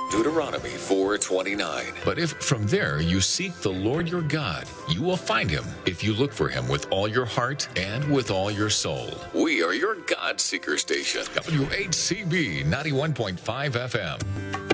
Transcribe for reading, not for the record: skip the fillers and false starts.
Deuteronomy 4:29. But if from there you seek the Lord your God, you will find him if you look for him with all your heart and with all your soul. We are your God Seeker station. WHCB 91.5 FM.